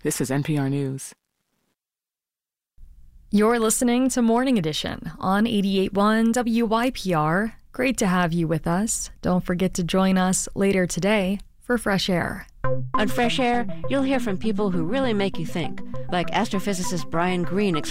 This is NPR News. You're listening to Morning Edition on 88.1 WYPR. Great to have you with us. Don't forget to join us later today for Fresh Air. On Fresh Air, you'll hear from people who really make you think, like astrophysicist Brian Greene